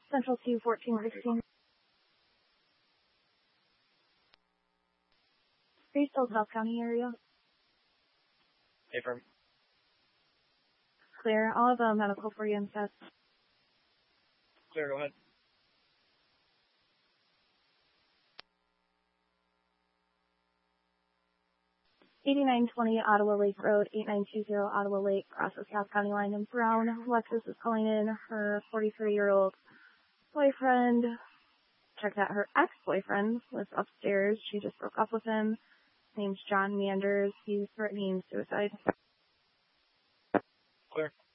Central 21416. Are you still South County area? Affirm. Clear. I'll have a medical for you in set. Clear, go ahead. $8920 Ottawa Lake Road, 8920 Ottawa Lake, crosses South County line in Brown. Alexis is calling in her 43-year-old boyfriend. Checked out her ex-boyfriend was upstairs. She just broke up with him. His name's John Manders. He's threatening suicide. Clear.